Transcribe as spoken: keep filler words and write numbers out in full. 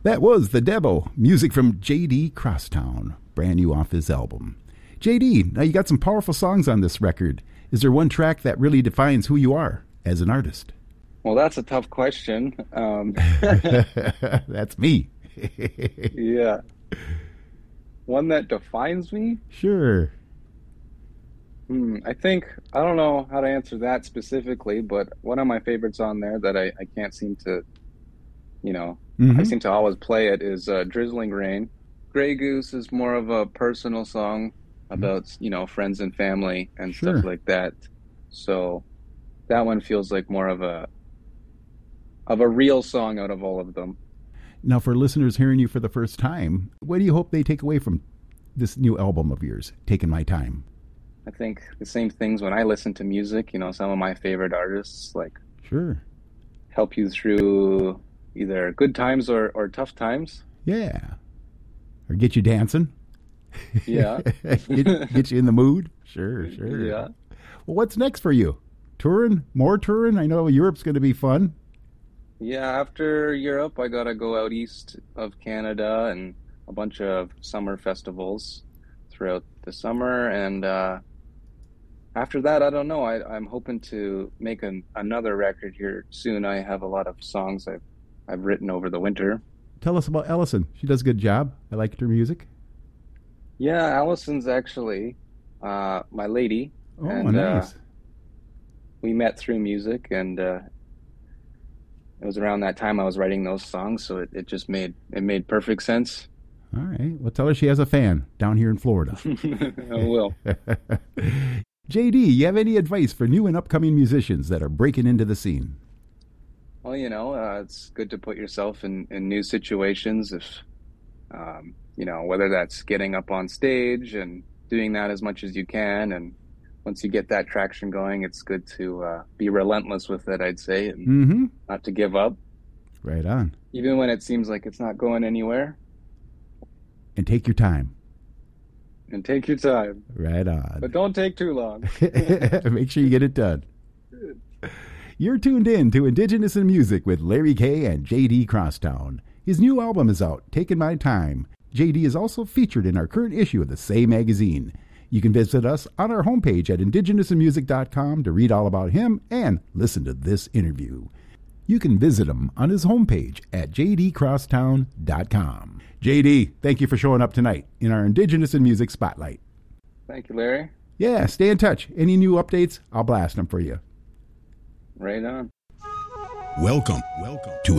That was The Devil, music from J D Crosstown, brand new off his album. J D, now you got some powerful songs on this record. Is there one track that really defines who you are as an artist? Well, that's a tough question. Um, That's me. yeah. One that defines me? Sure. Hmm, I think, I don't know how to answer that specifically, but one of my favorites on there that I, I can't seem to, you know, Mm-hmm. I seem to always play it is uh, Drizzling Rain. Grey Goose is more of a personal song about, you know, friends and family and Sure. stuff like that. So that one feels like more of a of a real song out of all of them. Now, for listeners hearing you for the first time, what do you hope they take away from this new album of yours, Taking My Time? I think the same things when I listen to music, you know, some of my favorite artists like Sure. help you through either good times or, or tough times. Yeah. Or get you dancing. Yeah. get, get you in the mood. Sure, sure. Yeah. Well, what's next for you? Touring? More touring? I know Europe's going to be fun. Yeah, after Europe, I gotta go out east of Canada and a bunch of summer festivals throughout the summer. And uh, after that, I don't know. I, I'm hoping to make an, another record here soon. I have a lot of songs I've I've written over the winter. Tell us about Ellison. She does a good job. I liked her music. Yeah, Allison's actually uh, my lady. Oh, and, nice. Uh, we met through music, and uh, it was around that time I was writing those songs, so it, it just made it made perfect sense. All right. Well, tell her she has a fan down here in Florida. I will. J D, you have any advice for new and upcoming musicians that are breaking into the scene? Well, you know, uh, it's good to put yourself in, in new situations. If, um, you know, whether that's getting up on stage and doing that as much as you can. And once you get that traction going, it's good to uh, be relentless with it, I'd say, and Mm-hmm. not to give up. Right on. Even when it seems like it's not going anywhere. And take your time. And take your time. Right on. But don't take too long. Make sure you get it done. You're tuned in to Indigenous in Music with Larry Kay and J D Crosstown. His new album is out, Taking My Time. J D is also featured in our current issue of the Say magazine. You can visit us on our homepage at indigenous in music dot com to read all about him and listen to this interview. You can visit him on his homepage at j d crosstown dot com. J D, thank you for showing up tonight in our Indigenous in Music Spotlight. Thank you, Larry. Yeah, stay in touch. Any new updates, I'll blast them for you. Right on. Welcome, welcome to